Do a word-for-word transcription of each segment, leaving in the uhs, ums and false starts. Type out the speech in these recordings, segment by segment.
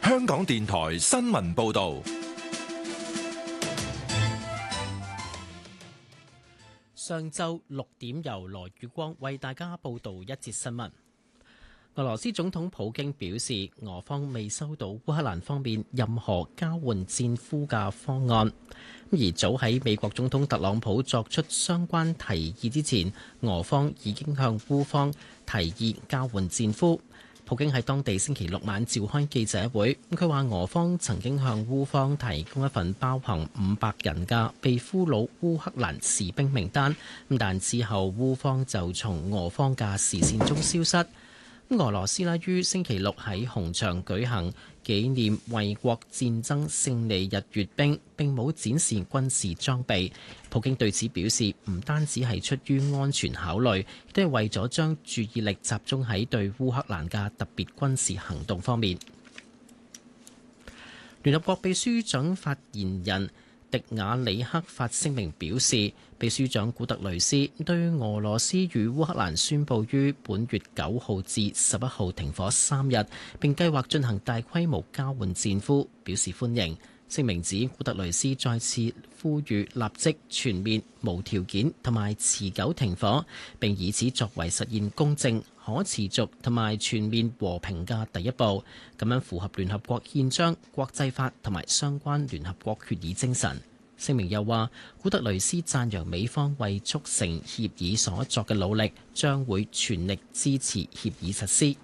香港電台新聞報道。 上晝六點，由羅宇光為大家報道一節新聞。俄羅斯總統普京表示，俄方未收到烏克蘭方面任何交換戰俘嘅方案。而早喺美國總統特朗普作出相關提議之前，俄方已經向烏方提議交換戰俘。普京喺當地星期六晚召開記者會，佢話俄方曾經向烏方提供一份包含五百人嘅被俘虜烏克蘭士兵名單，但之後烏方就從俄方嘅視線中消失。俄羅斯呢於星期六喺紅場舉行紀念衛國戰爭勝利日閱兵，並冇展示軍事裝備。普京對此表示，唔單止係出於安全考慮，亦都係為咗將注意力集中喺對烏克蘭嘅特別軍事行動方面。聯合國秘書長發言人迪瓦里克發聲明表示，秘書長古特雷斯對俄羅斯與烏克蘭宣布於本月九號至十一號停火三日，並計劃進行大規模交換戰俘，表示歡迎。聲明指古特雷斯再次呼籲立即全面無條件同埋持久停火，並以此作為實現公正、可持續同埋全面和平嘅第一步，咁樣符合聯合國憲章、國際法同埋相關聯合國決議精神。聲明又話，古特雷斯讚揚美方為促成協議所作嘅努力，將會全力支持協議實施。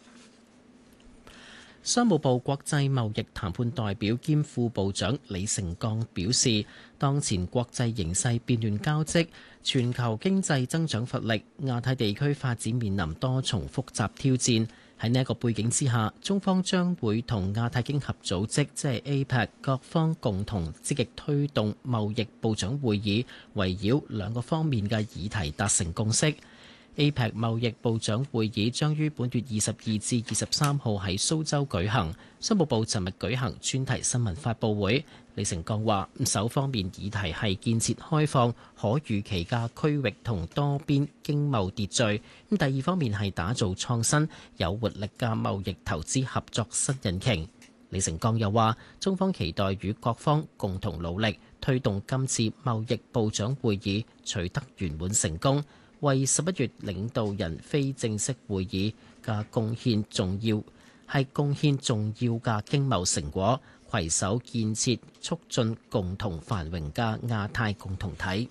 商務部國際貿易談判代表兼副部長李成鋼表示，當前國際形勢變亂交織，全球經濟增長乏力，亞太地區發展面臨多重複雜挑戰。喺呢一個背景之下，中方將會同亞太經合組織即係 A P E C 各方共同積極推動貿易部長會議，圍繞兩個方面嘅議題達成共識。A P E C 貿易部長會議將於本月二十二至二十三號喺蘇州舉行。商務部尋日舉行專題新聞發佈會，李成鋼話：首方面議題係建設開放、可預期嘅區域同多邊經貿秩序；咁第二方面係打造創新、有活力嘅貿易投資合作新引擎。李成鋼又話：中方期待與各方共同努力，推動今次貿易部長會議取得圓滿成功，為十一月領導人非正式會議嘅貢獻重要，係貢獻重要嘅經貿成果，攜手建設促進共同繁榮嘅亞太共同體。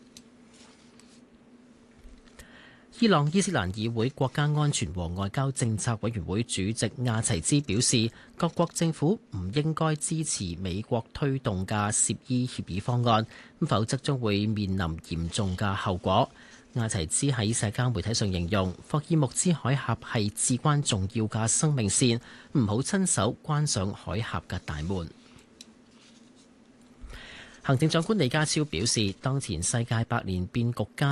伊朗伊斯蘭議會國家安全和外交政策委員會主席亞齊茲表示，各國政府唔應該支持美國推動嘅涉伊協議方案，否則將會面臨嚴重嘅後果。亞齊茲喺社交媒體上形容，霍爾木茲海峽係至關重要嘅生命線，唔好親手關上海峽嘅大門。行政長官李家超表示，當前世界百年變局間